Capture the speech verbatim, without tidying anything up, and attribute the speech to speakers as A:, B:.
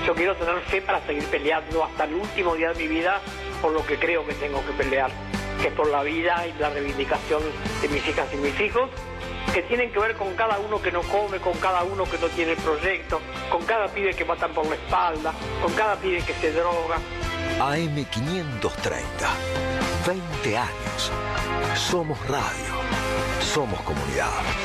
A: Yo quiero tener fe para seguir peleando hasta el último día de mi vida por lo que creo que tengo que pelear, que es por la vida y la reivindicación de mis hijas y mis hijos, que tienen que ver con cada uno que no come, con cada uno que no tiene proyecto, con cada pibe que matan por la espalda, con cada pibe que se droga.
B: A M quinientos treinta, veinte años. Somos radio. Somos comunidad.